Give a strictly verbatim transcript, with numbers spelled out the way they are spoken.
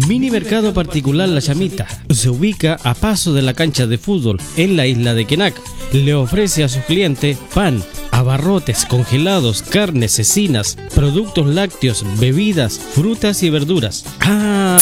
Mini Mercado Particular La Chamita se ubica a paso de la cancha de fútbol en la isla de Quenac. Le ofrece a sus clientes pan, abarrotes, congelados, carnes, cecinas, productos lácteos, bebidas, frutas y verduras. Ah,